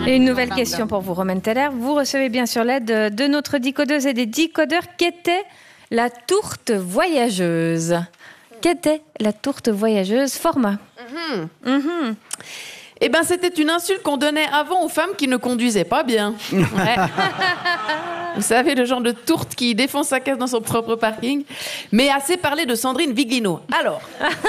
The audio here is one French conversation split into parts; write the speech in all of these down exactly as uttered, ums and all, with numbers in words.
Et une nouvelle question pour vous, Romaine Teller. Vous recevez bien sûr l'aide de notre décodeuse et des décodeurs. Qu'était la tourte voyageuse? Qu'était la tourte voyageuse? Format. Mm-hmm. Mm-hmm. Eh ben, c'était une insulte qu'on donnait avant aux femmes qui ne conduisaient pas bien. Ouais. Vous savez, le genre de tourte qui défonce sa caisse dans son propre parking. Mais assez parlé de Sandrine Viglino. Alors.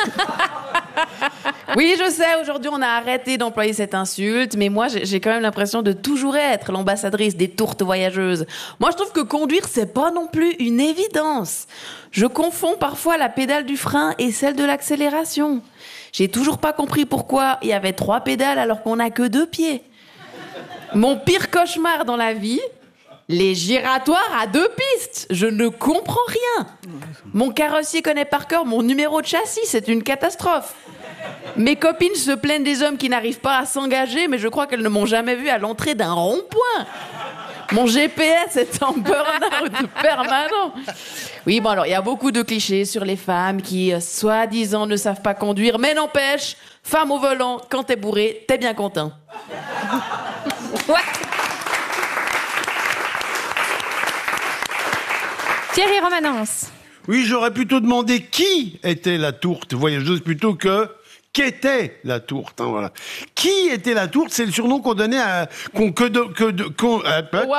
Oui, je sais, aujourd'hui, on a arrêté d'employer cette insulte, mais moi, j'ai, j'ai quand même l'impression de toujours être l'ambassadrice des tourtes voyageuses. Moi, je trouve que conduire, c'est pas non plus une évidence. Je confonds parfois la pédale du frein et celle de l'accélération. J'ai toujours pas compris pourquoi il y avait trois pédales alors qu'on n'a que deux pieds. Mon pire cauchemar dans la vie, les giratoires à deux pistes. Je ne comprends rien. Mon carrossier connaît par cœur mon numéro de châssis, c'est une catastrophe. Mes copines se plaignent des hommes qui n'arrivent pas à s'engager, mais je crois qu'elles ne m'ont jamais vu à l'entrée d'un rond-point. Mon G P S est en burn-out permanent. Oui, bon alors, il y a beaucoup de clichés sur les femmes qui, euh, soi-disant, ne savent pas conduire, mais n'empêche, femme au volant, quand t'es bourré, t'es bien content. Ouais. Thierry Romanence. Oui, j'aurais plutôt demandé qui était la tourte voyageuse plutôt que qu'était la tourte. Hein, voilà. Qui était la tourte? C'est le surnom qu'on donnait à qu'on que de que de qu'on. Euh, Wow.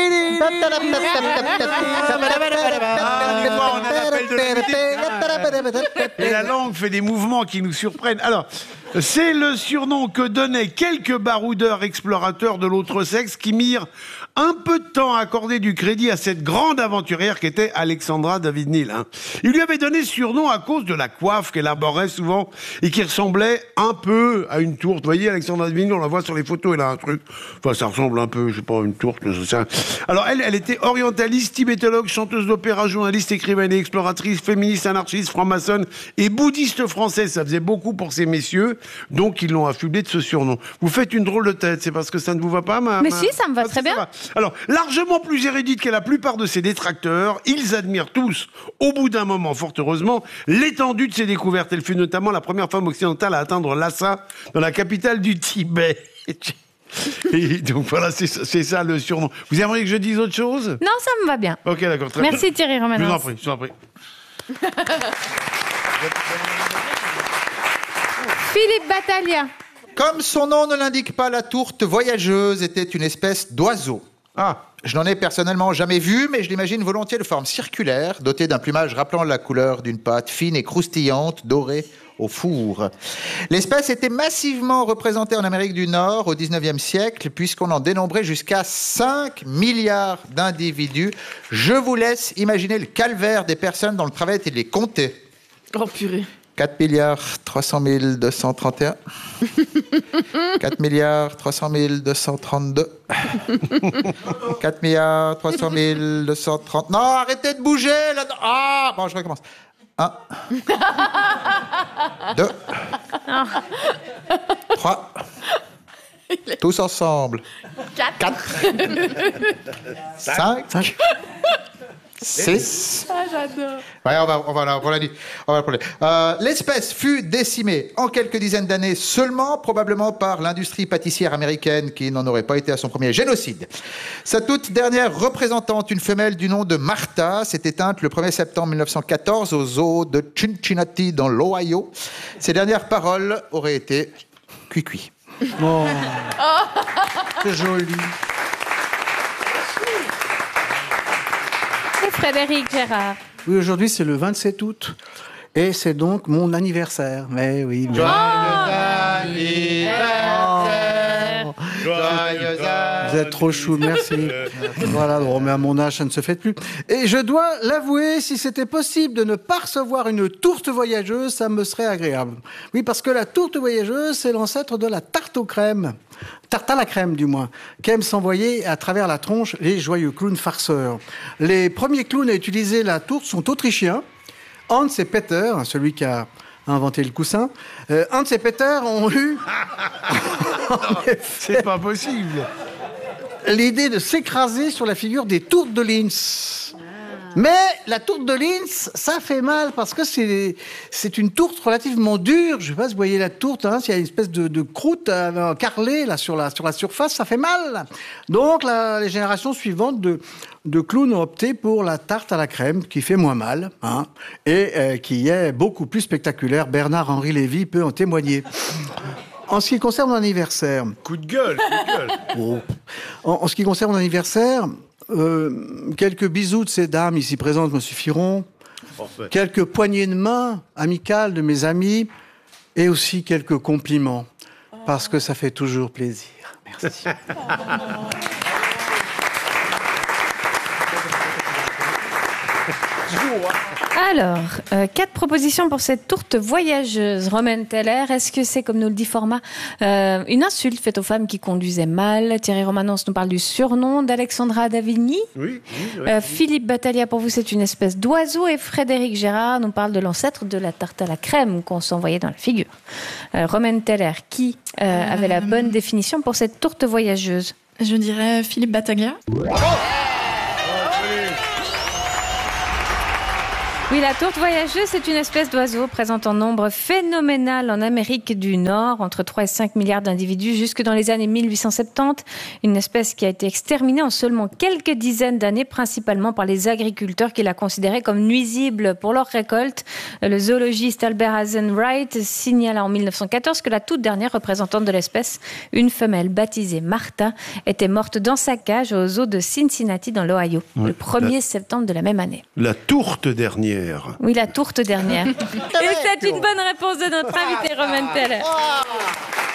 Ah, des fois, on a l'appel de l'invité. Et la langue fait des mouvements qui nous surprennent. Alors, c'est le surnom que donnaient quelques baroudeurs explorateurs de l'autre sexe qui mirent un peu de temps à accorder du crédit à cette grande aventurière qui était Alexandra David-Néel. Hein. Il lui avait donné ce surnom à cause de la coiffe qu'elle arborait souvent et qui ressemblait un peu à une tourte. Vous voyez, Alexandra David-Néel, on la voit sur les photos, elle a un truc. Enfin, ça ressemble un peu, je sais pas, à une tourte. Mais ça... Alors, elle, elle était orientaliste, tibétologue, chanteuse d'opéra, journaliste, écrivaine et exploratrice, féministe, anarchiste, franc-maçonne et bouddhiste française. Ça faisait beaucoup pour ces messieurs, donc ils l'ont affublé de ce surnom. Vous faites une drôle de tête, c'est parce que ça ne vous va pas, ma... Mais ma... si, ça me va ah, très bien. Va. Alors, largement plus érudite que la plupart de ses détracteurs, ils admirent tous, au bout d'un moment, fort heureusement, l'étendue de ses découvertes. Elle fut notamment la première femme occidentale à atteindre Lhasa, dans la capitale du Tibet. Et donc voilà, c'est ça, c'est ça le surnom. Vous aimeriez que je dise autre chose? Non, ça me va bien. Ok, d'accord, très Merci bien. Thierry Je vous en Romanence. prie, je vous en prie. Philippe Battaglia. Comme son nom ne l'indique pas, la tourte voyageuse était une espèce d'oiseau. Ah, Je n'en ai personnellement jamais vu, mais je l'imagine volontiers de forme circulaire, dotée d'un plumage rappelant la couleur d'une pâte fine et croustillante, dorée au four. L'espèce était massivement représentée en Amérique du Nord au dix-neuvième siècle, puisqu'on en dénombrait jusqu'à cinq milliards d'individus. Je vous laisse imaginer le calvaire des personnes dont le travail était de les compter. Oh purée. quatre milliards trois cent mille deux cent trente et un. quatre milliards trois cent mille deux cent trente-deux. quatre milliards trois cent mille deux cent trente. Non, arrêtez de bouger là-dedans. Ah, bon, je recommence. un. deux. trois. Tous ensemble. quatre. cinq. six. Ah, j'adore. Ouais, on va, on va, on l'a dit. On va le prendre. Euh, l'espèce fut décimée en quelques dizaines d'années seulement, probablement par l'industrie pâtissière américaine qui n'en aurait pas été à son premier génocide. Sa toute dernière représentante, une femelle du nom de Martha, s'est éteinte le premier septembre mille neuf cent quatorze au zoo de Cincinnati dans l'Ohio. Ses dernières paroles auraient été « Cui-cui ». Oh, c'est joli. Et Frédéric Gérard. Oui, aujourd'hui, c'est le vingt-sept août. Et c'est donc mon anniversaire. Mais oui. Mais... Vous êtes trop chou, merci. Voilà, bon, mais à mon âge, ça ne se fait plus. Et je dois l'avouer, si c'était possible de ne pas recevoir une tourte voyageuse, ça me serait agréable. Oui, parce que la tourte voyageuse, c'est l'ancêtre de la tarte aux crèmes. Tarte à la crème, du moins, qu'aiment s'envoyer à travers la tronche les joyeux clowns farceurs. Les premiers clowns à utiliser la tourte sont autrichiens. Hans et Peter, celui qui a inventé le coussin, euh, Hans et Peter ont eu... c'est pas possible. L'idée de s'écraser sur la figure des tourtes de Linz. Mais la tourte de Linz, ça fait mal parce que c'est, c'est une tourte relativement dure. Je sais pas si vous voyez la tourte, hein, s'il y a une espèce de, de croûte euh, carrelée là, sur, la, sur la surface, ça fait mal. Donc la, les générations suivantes de, de clowns ont opté pour la tarte à la crème qui fait moins mal hein, et euh, qui est beaucoup plus spectaculaire. Bernard-Henri Lévy peut en témoigner. En ce qui concerne mon anniversaire... Coup de gueule, coup de gueule. Oh. En, en ce qui concerne mon anniversaire, euh, quelques bisous de ces dames ici présentes me suffiront. Parfait. Quelques poignées de main amicales de mes amis et aussi quelques compliments. Parce que ça fait toujours plaisir. Merci. Alors, euh, quatre propositions pour cette tourte voyageuse. Romaine Teller, est-ce que c'est, comme nous le dit Format, euh, une insulte faite aux femmes qui conduisaient mal? Thierry Romanence nous parle du surnom d'Alexandra Davigny. Oui, oui, oui. Euh, Philippe Battaglia, pour vous, c'est une espèce d'oiseau. Et Frédéric Gérard nous parle de l'ancêtre de la tarte à la crème qu'on s'envoyait dans la figure. Euh, Romaine Teller, qui euh, avait la bonne définition pour cette tourte voyageuse? Je dirais Philippe Battaglia. Oui, la tourte voyageuse, c'est une espèce d'oiseau présente en nombre phénoménal en Amérique du Nord, entre trois et cinq milliards d'individus jusque dans les années mille huit cent soixante-dix. Une espèce qui a été exterminée en seulement quelques dizaines d'années, principalement par les agriculteurs qui la considéraient comme nuisible pour leur récolte. Le zoologiste Albert Hazen-Wright signala en mille neuf cent quatorze que la toute dernière représentante de l'espèce, une femelle baptisée Martha, était morte dans sa cage au zoo de Cincinnati dans l'Ohio, Ouais, le premier la... septembre de la même année. La tourte dernière. Oui, la tourte dernière. Et c'est une bonne réponse de notre invité Romaine Teller.